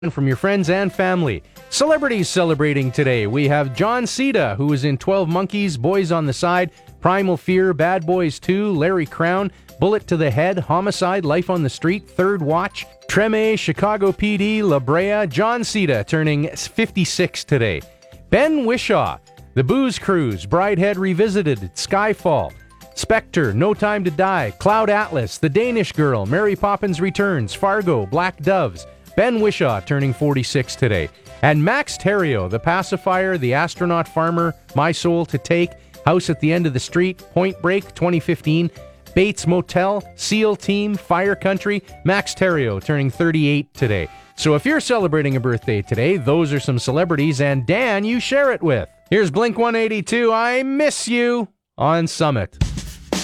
from your friends and family. Celebrities celebrating today. We have John Cena, who was in 12 Monkeys, Boys on the Side, Primal Fear, Bad Boys 2, Larry Crown, Bullet to the Head, Homicide, Life on the Street, Third Watch, Treme, Chicago PD, La Brea. John Cena turning 56 today. Ben Whishaw, The Booze Cruise, Bridehead Revisited, Skyfall, Spectre, No Time to Die, Cloud Atlas, The Danish Girl, Mary Poppins Returns, Fargo, Black Doves. Ben Whishaw turning 46 today. And Max Theriault, The Pacifier, The Astronaut Farmer, My Soul to Take, House at the End of the Street, Point Break 2015, Bates Motel, SEAL Team, Fire Country. Max Theriault turning 38 today. So if you're celebrating a birthday today, those are some celebrities, and Dan, you share it with. Here's Blink-182, I Miss You on Summit.